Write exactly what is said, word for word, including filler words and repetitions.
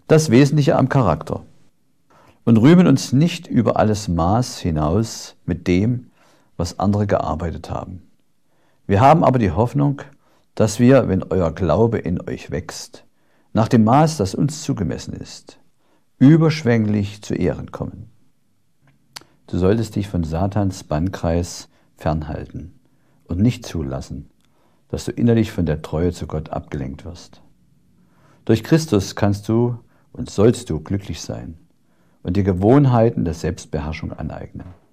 das Wesentliche am Charakter und rühmen uns nicht über alles Maß hinaus mit dem, was andere gearbeitet haben. Wir haben aber die Hoffnung, dass wir, wenn euer Glaube in euch wächst, nach dem Maß, das uns zugemessen ist, überschwänglich zu Ehren kommen. Du solltest dich von Satans Bannkreis fernhalten und nicht zulassen, dass du innerlich von der Treue zu Gott abgelenkt wirst. Durch Christus kannst du und sollst du glücklich sein und dir Gewohnheiten der Selbstbeherrschung aneignen.